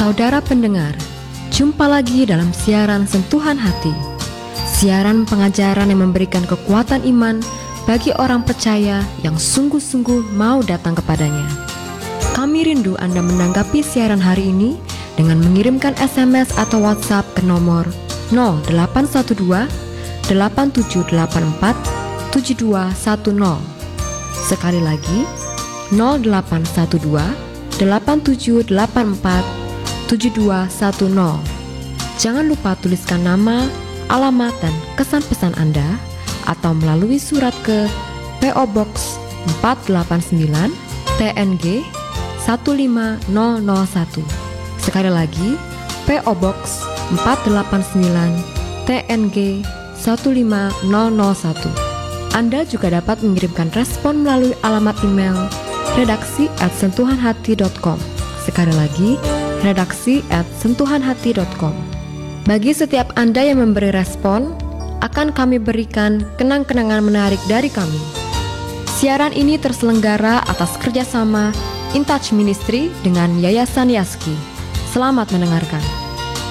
Saudara pendengar, jumpa lagi dalam siaran Sentuhan Hati. Siaran pengajaran yang memberikan kekuatan iman bagi orang percaya yang sungguh-sungguh mau datang kepadanya. Kami rindu Anda menanggapi siaran hari ini dengan mengirimkan SMS atau WhatsApp ke nomor 0812 8784 7210. Sekali lagi, 0812 8784 7210. Jangan lupa tuliskan nama, alamat, dan kesan pesan Anda atau melalui surat ke PO Box 489 TNG 15001. Sekali lagi, PO Box 489 TNG 15001. Anda juga dapat mengirimkan respon melalui alamat email redaksi@sentuhanhati.com. Sekali lagi, redaksi@sentuhanhati.com. Bagi setiap Anda yang memberi respon, akan kami berikan kenang-kenangan menarik dari kami. Siaran ini terselenggara atas kerjasama InTouch Ministry dengan Yayasan Yaski. Selamat mendengarkan.